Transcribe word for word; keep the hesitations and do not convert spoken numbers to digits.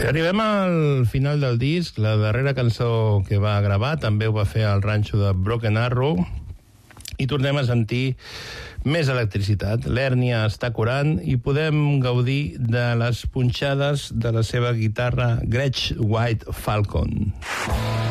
Arribem al final del disc. La darrera cançó que va gravar també ho va fer al ranxo de Broken Arrow i tornem a sentir més electricitat. L'hèrnia està curant i podem gaudir de les punxades de la seva guitarra Gretsch White Falcon.